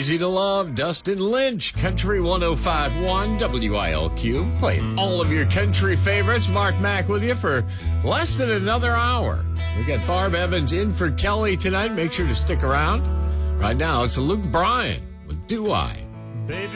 Easy to Love, Dustin Lynch, Country 105.1 WILQ. Playing all of your country favorites. Mark Mack with you for less than another hour. We got Barb Evans in for Kelly tonight. Make sure to stick around. Right now, it's Luke Bryan with Do I. Baby.